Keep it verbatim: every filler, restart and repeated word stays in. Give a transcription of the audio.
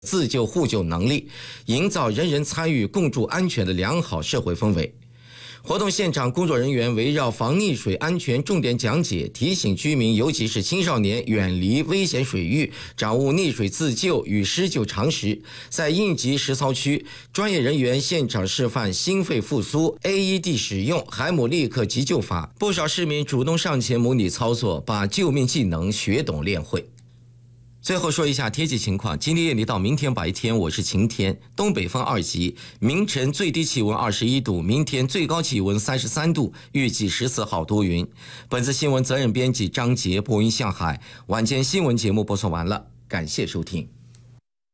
自救互救能力，营造人人参与、共筑安全的良好社会氛围。活动现场，工作人员围绕防溺水安全重点讲解，提醒居民，尤其是青少年远离危险水域，掌握溺水自救与施救常识。在应急实操区，专业人员现场示范心肺复苏、A E D 使用、海姆立克急救法，不少市民主动上前模拟操作，把救命技能学懂练会。最后说一下天气情况，今天夜里到明天白天我是晴天，东北风二级，明晨最低气温二十一度，明天最高气温三十三度，预计十四号多云。本次新闻责任编辑张杰，播音向海。晚间新闻节目播送完了，感谢收听。